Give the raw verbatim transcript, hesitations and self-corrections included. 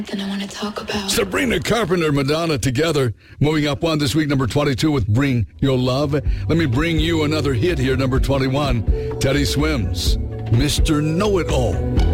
I want to talk about. Sabrina Carpenter, Madonna together. Moving up one this week, number twenty-two with Bring Your Love. Let me bring you another hit here, number twenty-one. Teddy Swims, Mister Know-It-All.